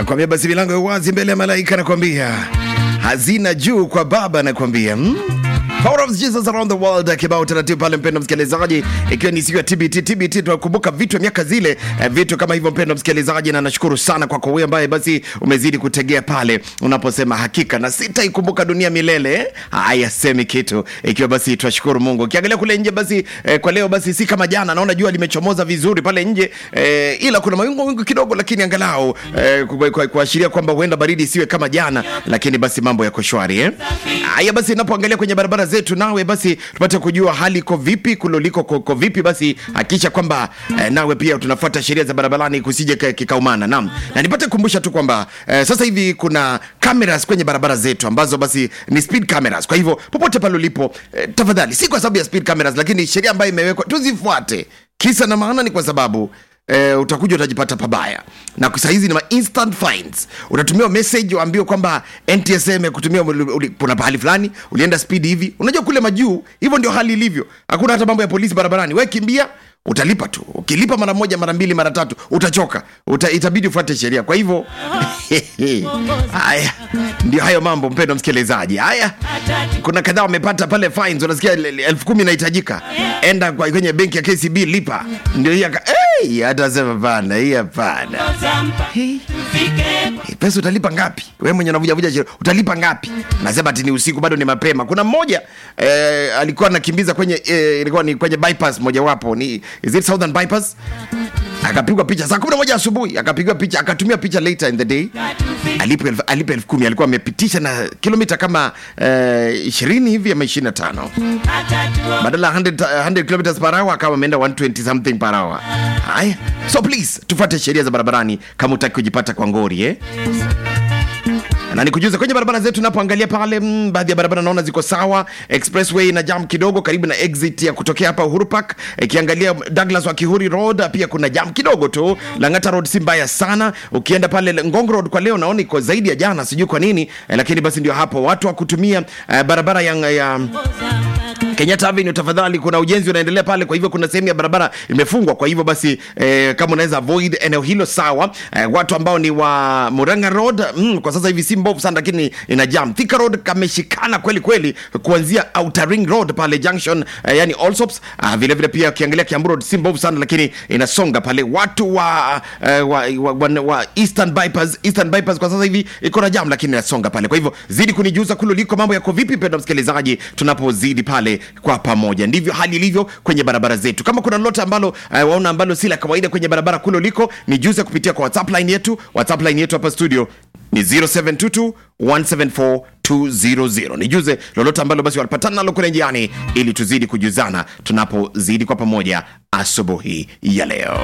Nakwambia basi milango ya wazi mbele ya malaika, nakwambia hazina juu kwa baba, nakwambia Power of Jesus around the world, kibao taratibu pale mpendo msikilizaji, ikiwa ni siku ya TBT tunakumbuka vitu ya miaka zile, vitu kama hivyo mpendo msikilizaji, na nashukuru sana kwa wewe ambaye basi umezidi kutegea pale unaposema hakika na sitaikumbuka dunia milele. Haya, semi kitu, ikiwa basi tunashukuru Mungu. Ukiangalia kule nje basi kwa leo basi si kama jana, naona jua limechomoza vizuri pale nje, ila kuna mawingu kidogo, lakini angalau kuashiria kwamba huenda baridi siwe kama jana, lakini basi mambo yako shwari. Haya basi, ninapoangalia kwenye barabara zetu nawe basi tupate kujua hali iko vipi, kuloliko kwa vipi, basi hakisha kwamba nawe pia tunafuata sheria za barabarani kusije kikaumana. Naam, na nipate kukumbusha tu kwamba sasa hivi kuna cameras kwenye barabara zetu ambazo basi ni speed cameras. Kwa hivyo popote pale ulipo, tafadhali, si kwa sababu ya speed cameras, lakini sheria ambayo imewekwa tuzifuate. Kisa na maana ni kwa sababu utakuja utajipata pabaya. Na kwa hizi ni ma instant fines. Unatumia message uambiwe kwamba NTSA imekutumia kuna pahali fulani ulienda speed hivi. Unajua kule majuu hivyo ndio hali ilivyo. Hakuna hata mambo ya polisi barabarani. Wewe kimbia, utalipa tu. Ukilipa mara moja, mara mbili, mara tatu, utachoka. Itabidi ufuate sheria. Kwa hivyo haya ndio hayo mambo mpendo msikilizaji. Haya, kuna kadhaa wamepata pale fines, unasikia 10,000 inahitajika. Enda kwenye benki ya KCB lipa. Ndio hii hata sema bana, hii hapana. Pesa utalipa ngapi? Wewe mwenye unavuja utalipa ngapi? Nasema ati ni usiku, bado ni mapema. Kuna mmoja alikuwa anakimbiza kwenye ilikuwa ni kwenye bypass moja wapo, ni is it Southern Bypass? Akapigwa picha saa 11 asubuhi, akapigwa picha, akatumia picha later in the day. Alipo 10,000, alikuwa amepitisha na kilomita kama 20 hivi ama 25. Badala 100 kilometers per hour kama ameenda 120 something per hour. Haya, so please tufuate sheria za barabarani kama utaki kujipata kwa ngori Na nikujuze kwenye barabara zetu napoangalia pale, baadhi ya barabara naona ziko sawa. Expressway na jam kidogo karibu na exit ya kutokea hapa Uhuru Park. Ikiangalia Douglas wa Kihuri Road pia kuna jam kidogo tu. Langata Road si mbaya sana. Ukienda pale Ngong Road kwa leo naona iko zaidi ya jana, sijui kwa nini, lakini basi ndio hapo watu wa kutumia barabara ya Kenyatta Avenue, tafadhali, kuna ujenzi unaendelea pale, kwa hivyo kuna sehemu ya barabara imefungwa. Kwa hivyo basi kama unaweza avoid eneo hilo sawa. Watu ambao ni wa Murang'a Road kwa sasa hivi si mbovu sana, lakini ina jam. Thika Road kameshikana kweli kweli, kuanzia Outer Ring Road pale junction, yani Allsops. Vile vile pia ukiangalia Kiambu Road si mbovu sana, lakini inasonga pale. Watu wa Eastern Bypass kwa sasa hivi iko na jam, lakini inasonga pale. Kwa hivyo zidi kunijuza kule liko mambo yako vipi mpendwa msikilizaji, tunapozidi pale kwa pamoja. Ndivyo hali ilivyo kwenye barabara zetu. Kama kuna lolote ambalo waona ambalo si la kawaida kwenye barabara kule uliko, nijuze kupitia kwa WhatsApp line yetu. WhatsApp line yetu hapa studio ni 0722174200. Nijuze lolote ambalo basi walipatana nalo kule njiani, ili tuzidi kujuzana tunapozidi kwa pamoja asubuhi ya leo.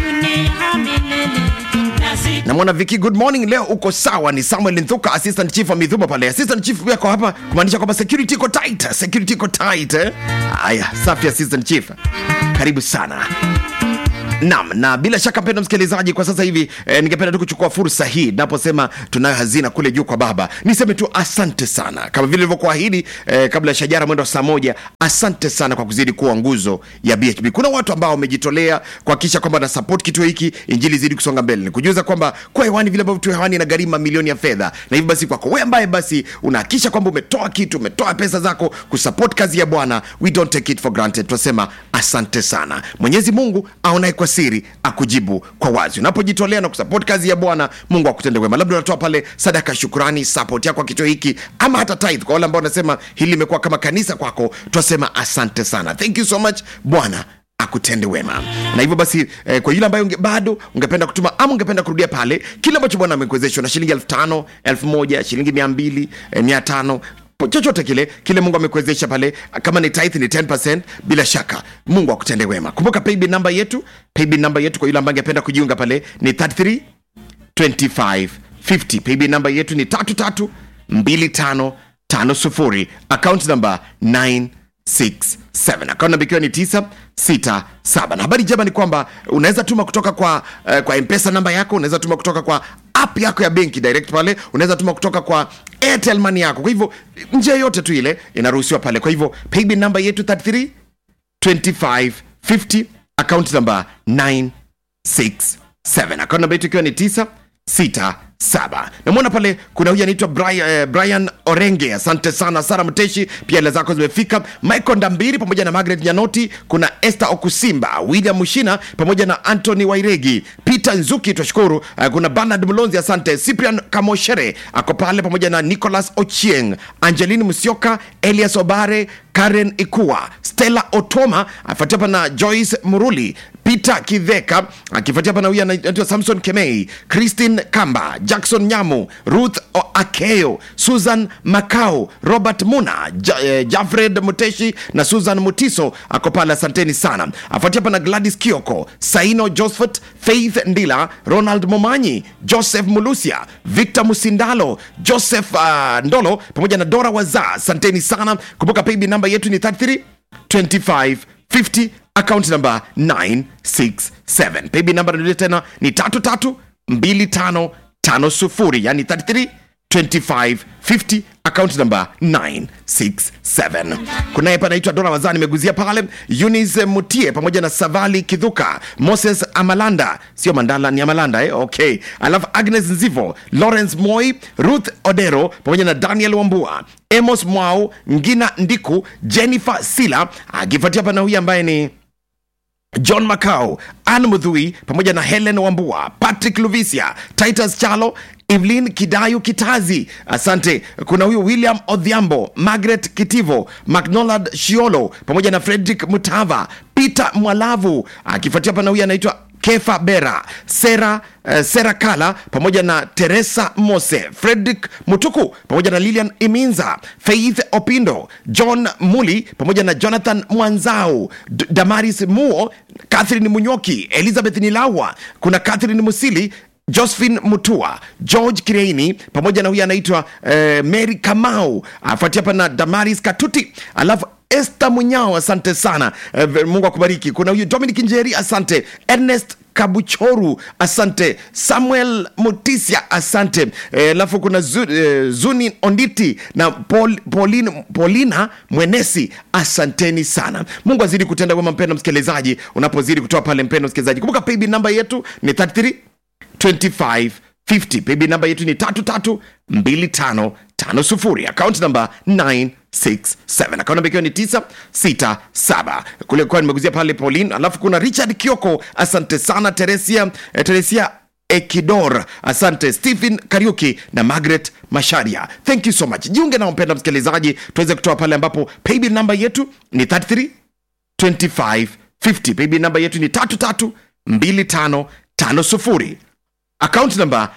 Na mwana Vicky, good morning, leo uko sawa? Ni Samuel Nthuka, assistant chief wa Midhumo pale. Assistant chief yako hapa kumaanisha kwamba security iko tight. Haya, safi assistant chief, karibu sana. Naam, na bila shaka mpendwa msikilizaji, kwa sasa hivi ningependa tu kuchukua fursa hii naposema tunayo hazina kule juu kwa baba. Niseme tu asante sana, kama vile nilivyokuahidi kabla ya shajara mwendo saa 1. Asante sana kwa kuzidi kuwa nguzo ya BHB. Kuna watu ambao wamejitolea kuhakikisha kwamba na support kituo hiki, injili zidi kusonga mbele. Nikujuza kwamba kwa hewani vile ambavyo tu hewani na gharimu milioni ya fedha, na hivyo basi kwako wewe ambaye basi unahakikisha kwamba umetoa kitu, umetoa pesa zako kusupport kazi ya Bwana, we don't take it for granted. Tunasema asante sana. Mwenyezi Mungu aonaye kwa siri akujibu kwa wazi. Unapojitolea na kusupport kazi ya Bwana, Mungu akutende wema. Labda unatoa pale sadaka, shukrani, support yako kwa kituo hiki, ama hata tithe. Kwa wale ambao wanasema hili limekuwa kama kanisa kwako, tunasema asante sana. Thank you so much. Bwana akutende wema. Na hivyo basi kwa yule ambaye bado ungependa kutuma ama ungependa kurudia pale kile ambacho Bwana amekuwezesha na shilingi 5,000, 1,000, shilingi 200, 500, chochote kile Mungu amekuwezesha pale, kama ni tithe ni 10%, bila shaka Mungu akutende wema. Kumbuka paybill number yetu kwa yule ambaye angependa kujiunga pale ni 332550. Paybill number yetu ni 332550. Account number 967. Account number ikiwa ni 967. Na habari njema ni kwamba unaweza tuma kutoka kwa M-Pesa namba yako, unaweza tuma kutoka kwa app yako ya benki direct pale, unaweza tuma kutoka kwa Airtel Money yako. Kwa hivyo njia yote tu ile inaruhusiwa pale. Kwa hivyo paybill number yetu 332550, account number 967. Account number yetu ikiwa ni 967. 7. Namwona pale kuna huyu anaitwa Brian Orenge, asante sana. Sara Mteshi pia hela zako zimefika. Michael Ndambiri pamoja na Margaret Nyanoti, kuna Esther Okusimba, William Mushina pamoja na Anthony Wairegi, Peter Nzuki twashukuru. Kuna Bernard Mlonzi, asante. Cyprian Kamoshere ako pale pamoja na Nicholas Ochieng, Angeline Musyoka, Elias Obare, Karen Ikua, Stella Otoma, afuatia hapa na Joyce Muruli, Peter Kiveka, akifuatia hapa na huyu anaitwa Samson Kemei, Christine Kamba, Jackson Nyamu, Ruth Akeo, Susan Makau, Robert Muna, Jafred Muteshi na Susan Mutiso ako pale, asanteni sana. Afuatia hapa na Gladys Kioko, Saino Josephat, Faith Ndila, Ronald Momanyi, Joseph Mulusia, Victor Musindalo, Joseph Ndolo pamoja na Dora Waza, asanteni sana. Kumbuka paybill number yetu ni 332550, account number 967. Paybill number ndio tena ni 332550, yani 332550, account number 967. Kuna hapa anaitwa Dora Waza, nimeguzia pale. Eunice Mutie pamoja na Savali Kidhuka, Moses Amalanda, sio Mandala ni Amalanda okay. Alafu Agnes Nzivo, Lawrence Moi, Ruth Odero pamoja na Daniel Wambua, Amos Mwau, Ngina Ndiku, Jennifer Sila, akifuatia hapa na huyu ambaye ni John Macau, Anne Mudhui pamoja na Helen Wambua, Patrick Luvisia, Titus Chalo, Evelyn Kidayu Kitazi, asante. Kuna huyu William Odhiambo, Margaret Kitivo, McDonald Shiolo pamoja na Frederick Mutava, Peter Mwalavu, akifuatia hapa na huyu anaitwa Kefa Bera, Sera Kala pamoja na Teresa Mose, Frederick Mutuku pamoja na Lilian Iminza, Faith Opindo, John Muli pamoja na Jonathan Mwanzau, Damaris Muo, Catherine Munyoki, Elizabeth Nilawa, kuna Catherine Musili, Josephine Mutua, George Kireini pamoja na huyu anaitwa Mary Kamau, afuatia hapa na Damaris Katuti, alafu Esther Munyao, asante sana. Mungu akubariki. Kuna huyu Dominic Njeri, asante. Ernest Kabuchoru, asante. Samuel Mutisia, asante. Alafu kuna Zuni Onditi na Paulina Mwenesi, asanteni sana. Mungu azidi kutenda wema, mpendwa msikilizaji, unapozidi kutoa pale, mpendwa msikilizaji. Kumbuka paybill number yetu ni 332550. Paybill number yetu ni 332550, account number 967, account number ikiwa ni 967. Kule kwa nimeguzia pale Pauline. Alafu kuna Richard Kioko, asante sana. Teresia Ekidor, asante. Stephen Kariuki na Margaret Masharia, thank you so much. Jiunge na mpenda msikilizaji, tuweze kutoa pale ambapo paybill number yetu ni 332550. Paybill number yetu ni 332550, account number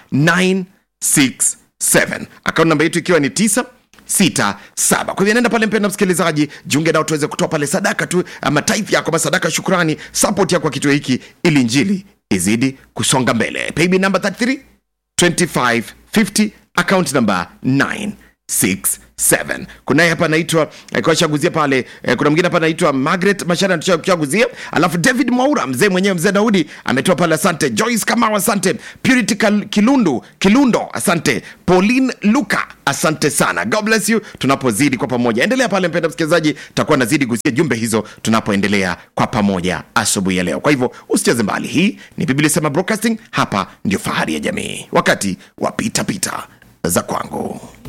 967, account number yetu ikiwa ni 967. Kwa hivyo nenda pale mpenda msikilizaji, jiunge nao tuweze kutoa pale sadaka tu, ama tithe yako, sadaka shukrani, support yako kwa kituo hiki ili injili izidi kusonga mbele. Paybill number 332550, account number 967. Kuna hapa anaitwa kwa chaguzia pale, kuna mwingine hapa anaitwa Margaret Mashara chaguzia. Alafu David Mwaura, mzee mwenyewe, mzee Daudi ametoa pale, asante. Joyce Kamau, asante. Purity Kilundo, asante. Pauline Luka, asante sana. God bless you. Tunapozidi kwa pamoja, endelea pale mpenda msikilizaji, tutakuwa nazidi kusikia jumbe hizo tunapoendelea kwa pamoja asubuhi ya leo. Kwa hivyo usicheze mbali, hii ni Biblia Sema Broadcasting, hapa ndio fahari ya jamii, wakati wa pita za kwangu.